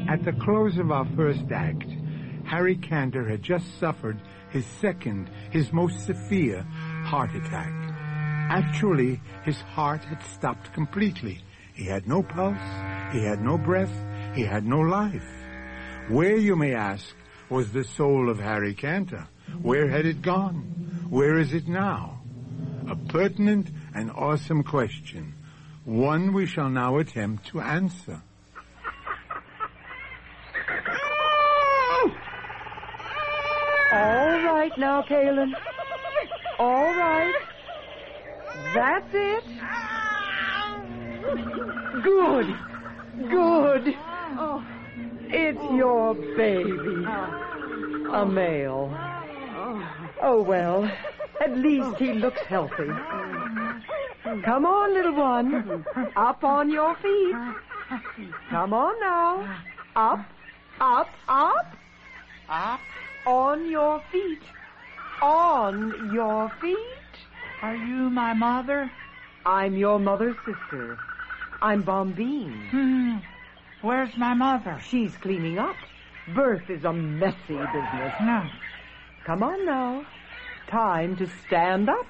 At the close of our first act, Harry Cantor had just suffered his second, his most severe heart attack. Actually, his heart had stopped completely. He had no pulse, he had no breath, he had no life. Where, you may ask, was the soul of Harry Cantor? Where had it gone? Where is it now? A pertinent and awesome question, one we shall now attempt to answer. All right now, Kalen. All right. That's it. Good. Good. It's your baby. A male. Oh, well, at least he looks healthy. Come on, little one. Up on your feet. Come on now. Up, up, up. Up? On your feet. On your feet. Are you my mother? I'm your mother's sister. I'm Bombine. Where's my mother? She's cleaning up. Birth is a messy business. No. Come on now. Time to stand up.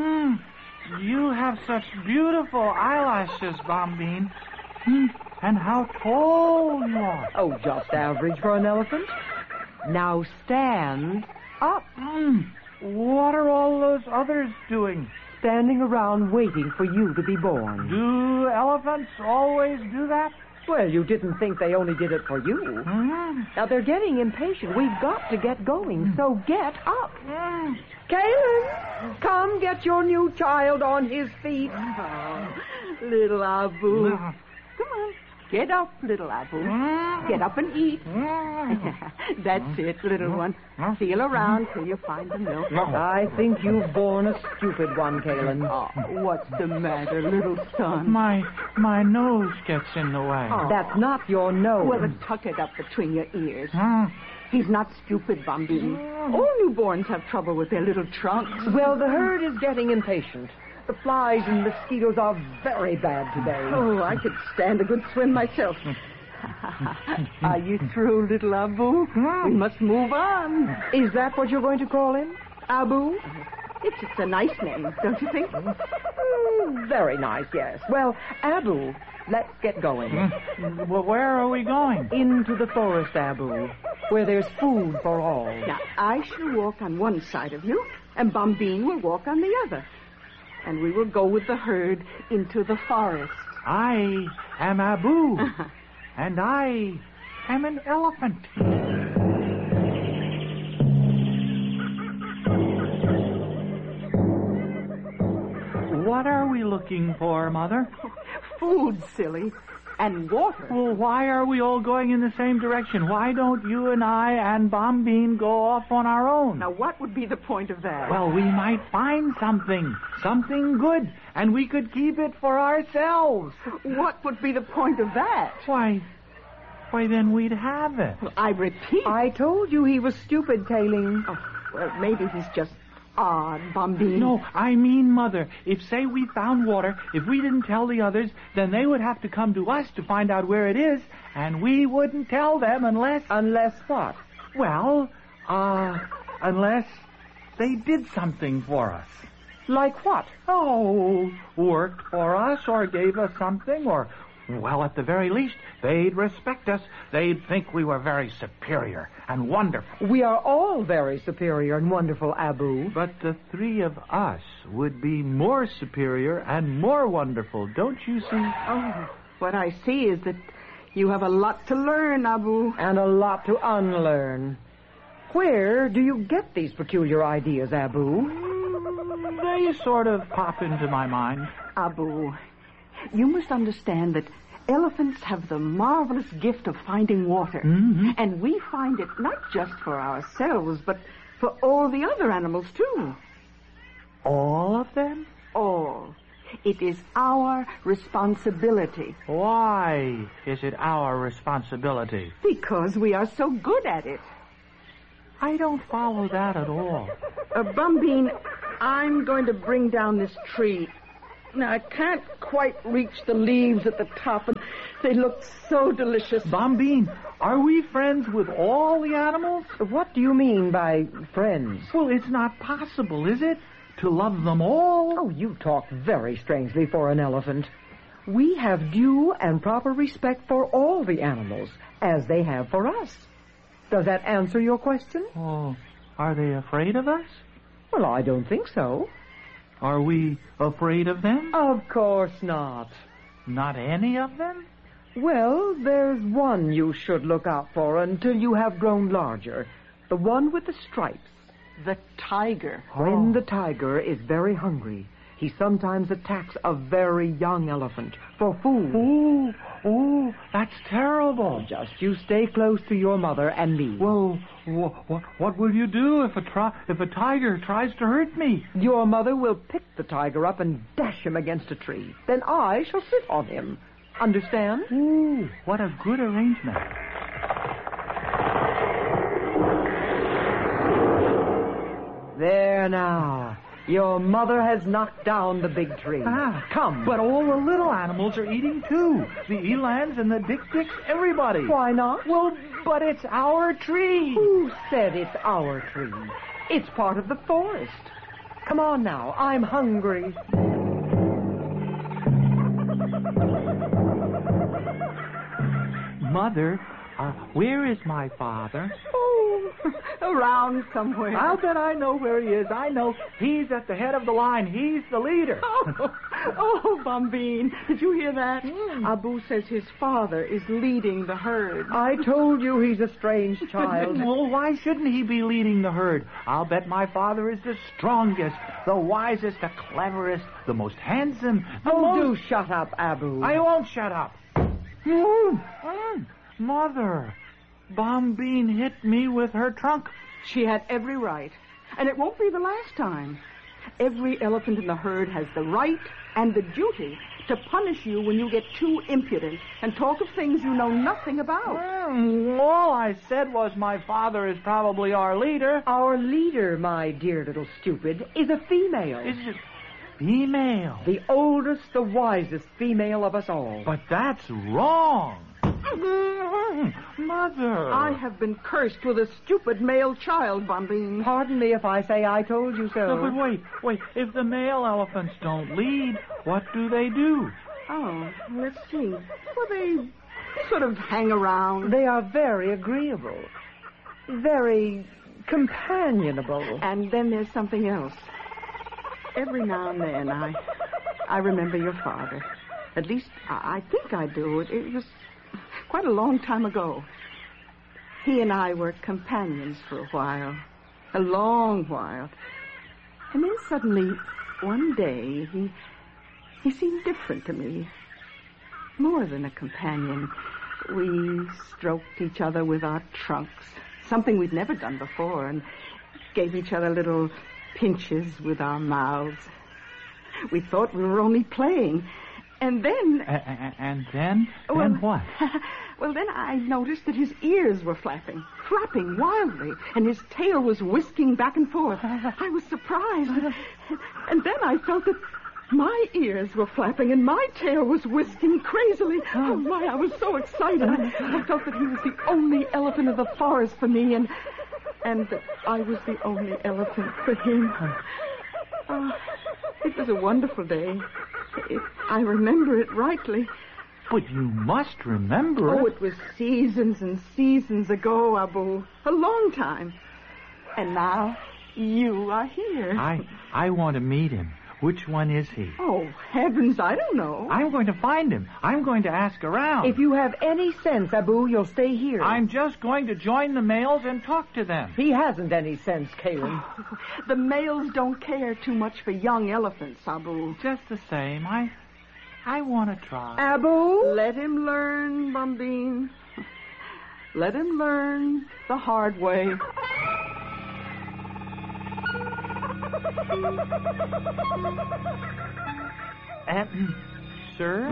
You have such beautiful eyelashes, Bombine. And how tall you are. Oh, just average for an elephant. Now stand up. What are all those others doing? Standing around waiting for you to be born. Do elephants always do that? Well, you didn't think they only did it for you. Now, they're getting impatient. We've got to get going, so get up. Kalen, come get your new child on his feet. Little Abu. Come on. Get up, little Abu. Get up and eat. That's it, little one. Feel around till you find the milk. I think you've born a stupid one, Kalen. Oh, what's the matter, little son? My nose gets in the way. That's not your nose. Well, then tuck it up between your ears. He's not stupid, Bombine. All newborns have trouble with their little trunks. Well, the herd is getting impatient. The flies and mosquitoes are very bad today. Oh, I could stand a good swim myself. Are you through, little Abu? We must move on. Is that what you're going to call him? Abu? It's a nice name, don't you think? Very nice, yes. Well, Abu, let's get going. Well, where are we going? Into the forest, Abu, where there's food for all. Now, I shall walk on one side of you, and Bombine will walk on the other. And we will go with the herd into the forest. I am Abu, and I am an elephant. What are we looking for, Mother? Food, silly, and water. Well, why are we all going in the same direction? Why don't you and I and Bombine go off on our own? Now, what would be the point of that? Well, we might find something good, and we could keep it for ourselves. What would be the point of that? Why, then we'd have it. I repeat. I told you he was stupid, Kayleen. Oh, well, maybe he's just odd, Bombine. No, I mean, Mother, if, say, we found water, if we didn't tell the others, then they would have to come to us to find out where it is, and we wouldn't tell them unless... Unless what? Well, unless they did something for us. Like what? Oh, worked for us or gave us something or... Well, at the very least, they'd respect us. They'd think we were very superior and wonderful. We are all very superior and wonderful, Abu. But the three of us would be more superior and more wonderful, don't you see? Oh, what I see is that you have a lot to learn, Abu. And a lot to unlearn. Where do you get these peculiar ideas, Abu? They sort of pop into my mind. Abu, you must understand that elephants have the marvelous gift of finding water. And we find it not just for ourselves, but for all the other animals, too. All of them? All. It is our responsibility. Why is it our responsibility? Because we are so good at it. I don't follow that at all. Bombine, I'm going to bring down this tree. Now, I can't quite reach the leaves at the top, and They look so delicious. Bombine, are we friends with all the animals? What do you mean by friends? Well, it's not possible, is it? To love them all? Oh, you talk very strangely for an elephant. We have due and proper respect for all the animals, as they have for us. Does that answer your question? Oh, are they afraid of us? Well, I don't think so. Are we afraid of them? Of course not. Not any of them? Well, there's one you should look out for until you have grown larger. The one with the stripes. The tiger. When the tiger is very hungry, he sometimes attacks a very young elephant for food. Oh, that's terrible. Just you stay close to your mother and me. Well, what will you do if a tiger tries to hurt me? Your mother will pick the tiger up and dash him against a tree. Then I shall sit on him. Understand? Ooh, what a good arrangement. There now. Your mother has knocked down the big tree. Come. But all the little animals are eating too. The elands and the dik-diks, everybody. Why not? Well, but it's our tree. Who said it's our tree? It's part of the forest. Come on now. I'm hungry. Mother, where is my father? Oh, around somewhere. I'll bet I know where he is. I know. He's at the head of the line. He's the leader. Oh, Bombine, did you hear that? Abu says his father is leading the herd. I told you he's a strange child. Well, why shouldn't he be leading the herd? I'll bet my father is the strongest, the wisest, the cleverest, the most handsome. Do shut up, Abu. I won't shut up. Mother, Bombine hit me with her trunk. She had every right, and it won't be the last time. Every elephant in the herd has the right and the duty to punish you when you get too impudent and talk of things you know nothing about. All I said was my father is probably our leader. Our leader, my dear little stupid, is a female. Is it female? The oldest, the wisest female of us all. But that's wrong. Mother. I have been cursed with a stupid male child, Bombine. Pardon me if I say I told you so. No, but wait. If the male elephants don't lead, what do they do? Oh, let's see. Well, they sort of hang around. They are very agreeable. Very companionable. And then there's something else. Every now and then I remember your father. At least I think I do. It was quite a long time ago. He and I were companions for a while. A long while. And then suddenly, one day, he seemed different to me. More than a companion. We stroked each other with our trunks. Something we'd never done before. And gave each other little pinches with our mouths. We thought we were only playing. And then... And then? Then what? Well, then I noticed that his ears were flapping wildly, and his tail was whisking back and forth. I was surprised. And then I felt that my ears were flapping and my tail was whisking crazily. Oh, my, I was so excited. I felt that he was the only elephant of the forest for me, and that I was the only elephant for him. It was a wonderful day. I remember it rightly. But you must remember it. Oh, it was seasons and seasons ago, Abu. A long time. And now you are here. I want to meet him. Which one is he? Oh, heavens, I don't know. I'm going to find him. I'm going to ask around. If you have any sense, Abu, you'll stay here. I'm just going to join the males and talk to them. He hasn't any sense, Caleb. The males don't care too much for young elephants, Abu. Just the same, I want to try. Abu? Let him learn, Bombine. Let him learn the hard way. Sir?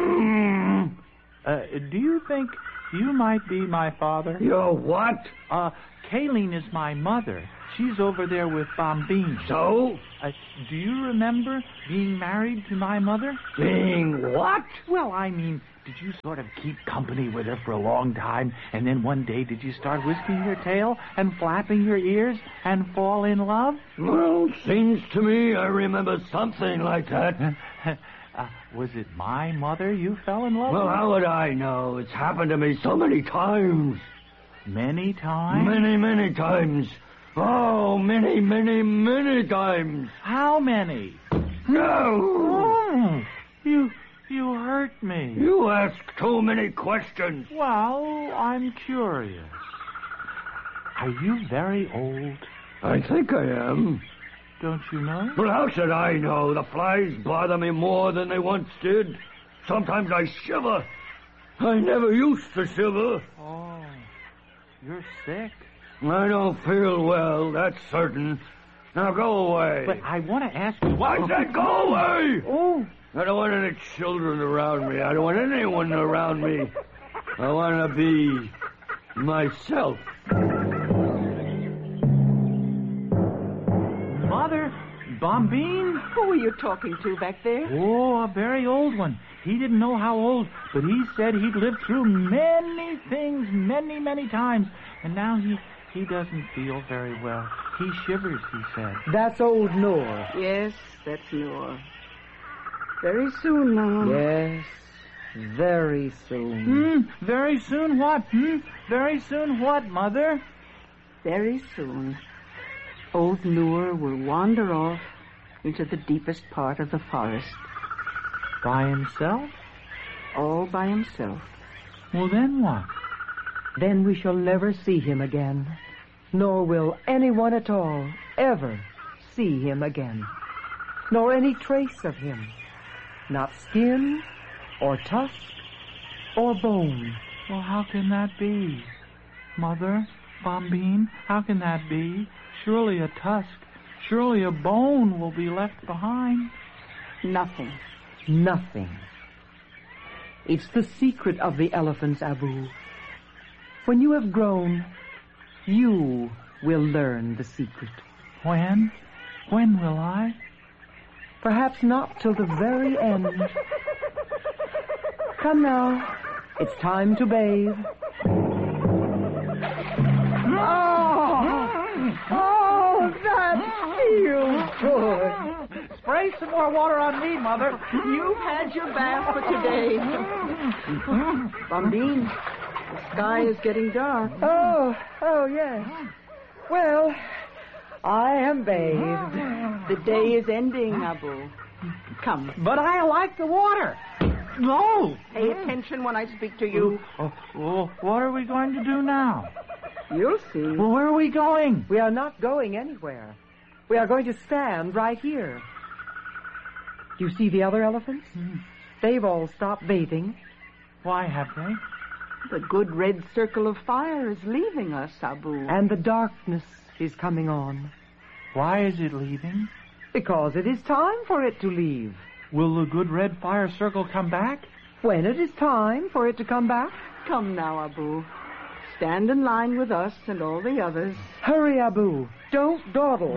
Do you think you might be my father? Your what? Kayleen is my mother. She's over there with Bombine. So? Do you remember being married to my mother? Being what? Well, I mean, did you sort of keep company with her for a long time, and then one day did you start whisking your tail and flapping your ears and fall in love? Well, seems to me I remember something like that. Was it my mother you fell in love with? Well, how would I know? It's happened to me so many times. Many times? Many, many times. Oh, many, many, many times. How many? No! You hurt me. You ask too many questions. Well, I'm curious. Are you very old? I think I am. Don't you know? Well, how should I know? The flies bother me more than they once did. Sometimes I shiver. I never used to shiver. Oh, you're sick. I don't feel well, that's certain. Now go away. But I want to ask you... I said go away! Oh. I don't want any children around me. I don't want anyone around me. I want to be myself. Mother, Bombine? Who are you talking to back there? Oh, a very old one. He didn't know how old, but he said he'd lived through many things, many, many times. And now he doesn't feel very well. He shivers, he said. That's old Noor. Yes, that's Noor. Very soon now. Yes, very soon. Very soon what? Very soon what, Mother? Very soon, old Noor will wander off into the deepest part of the forest. By himself? All by himself. Well, then what? Then we shall never see him again, nor will anyone at all ever see him again, nor any trace of him, not skin or tusk or bone. Well, how can that be? Mother, Bombine, how can that be? Surely a tusk, surely a bone will be left behind. Nothing. Nothing. It's the secret of the elephants, Abu. When you have grown, you will learn the secret. When? When will I? Perhaps not till the very end. Come now. It's time to bathe. Oh, that feels good. Spray some more water on me, Mother. You've had your bath for today. Bombine, the sky is getting dark. Oh, yes. Well, I am bathed. The day is ending, Abu. Come. But I like the water. No. Pay attention when I speak to you. Well, what are we going to do now? You'll see. Well, where are we going? We are not going anywhere. We are going to stand right here. Do you see the other elephants? They've all stopped bathing. Why have they? The good red circle of fire is leaving us, Abu. And the darkness is coming on. Why is it leaving? Because it is time for it to leave. Will the good red fire circle come back? When it is time for it to come back. Come now, Abu. Stand in line with us and all the others. Hurry, Abu. Don't dawdle.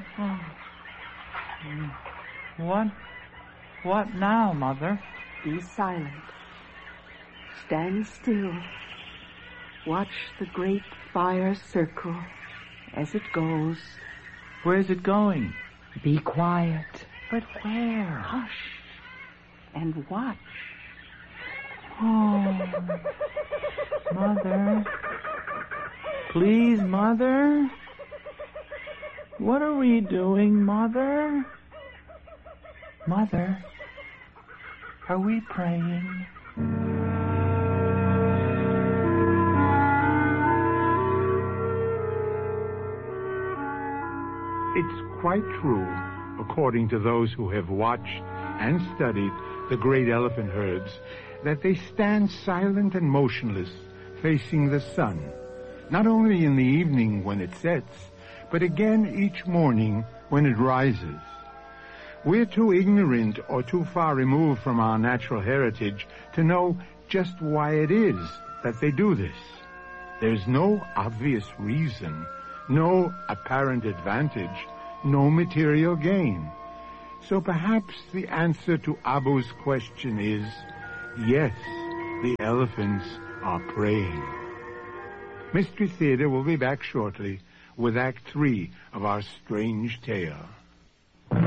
What now, Mother? Be silent. Stand still. Watch the great fire circle as it goes. Where's it going? Be quiet. But where? Hush and watch. Oh, Mother. Please, Mother. What are we doing, Mother? Mother, are we praying? It's quite true, according to those who have watched and studied the great elephant herds, that they stand silent and motionless, facing the sun, not only in the evening when it sets, but again each morning when it rises. We're too ignorant or too far removed from our natural heritage to know just why it is that they do this. There's no obvious reason, No apparent advantage, no material gain. So perhaps the answer to Abu's question is, yes, the elephants are praying. Mystery Theater will be back shortly with Act 3 of our strange tale.